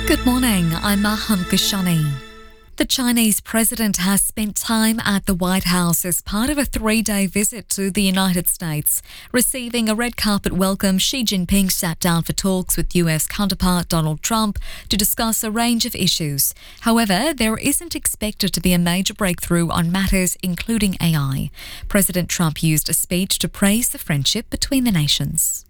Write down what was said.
Good morning, I'm Maham Kashani. The Chinese president has spent time at the White House as part of a 3-day visit to the United States. Receiving a red carpet welcome, Xi Jinping sat down for talks with US counterpart Donald Trump to discuss a range of issues. However, there isn't expected to be a major breakthrough on matters including AI. President Trump used a speech to praise the friendship between the nations.